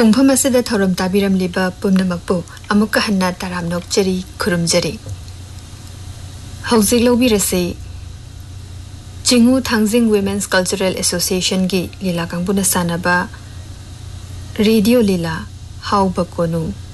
पुंफम असिदा थौरम ताबिरम लिबा पुमनमकपु अमुक हन्ना Taram नोकचरी खुरुमजरी हौजिक लौबिरसे चिंगू थांजिंग women's cultural association की लीला कांगबुना सानबा रेडियो लीला हाउ बकोनु